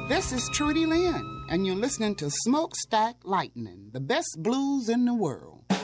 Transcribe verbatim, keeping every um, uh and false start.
This is Trudy Lynn, and you're listening to Smokestack Lightning, the best blues in the world.